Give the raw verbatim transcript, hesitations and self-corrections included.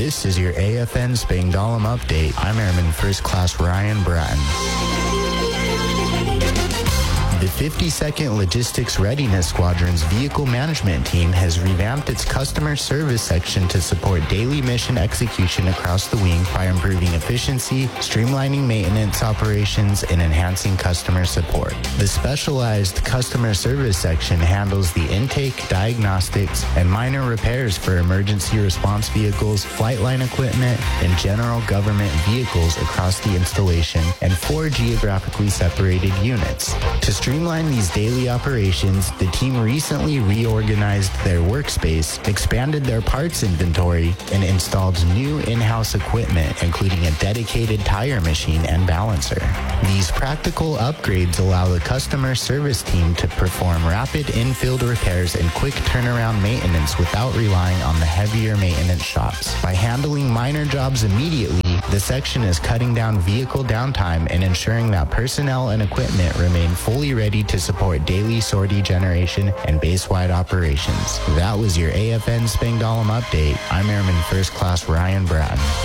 This is your A F N Spangdahlem update. I'm Airman First Class Ryan Bratton. The fifty-second Logistics Readiness Squadron's vehicle management team has revamped its customer service section to support daily mission execution across the wing by improving efficiency, streamlining maintenance operations, and enhancing customer support. The specialized customer service section handles the intake, diagnostics, and minor repairs for emergency response vehicles, flight line equipment, and general government vehicles across the installation and four geographically separated units. To streamline these daily operations, the team recently reorganized their workspace, expanded their parts inventory, and installed new in-house equipment, including a dedicated tire machine and balancer. These practical upgrades allow the customer service team to perform rapid in-field repairs and quick turnaround maintenance without relying on the heavier maintenance shops. By handling minor jobs immediately, the section is cutting down vehicle downtime and ensuring that personnel and equipment remain fully ready to support daily sortie generation and base-wide operations. That was your A F N Spangdahlem update. I'm Airman First Class Ryan Bratton.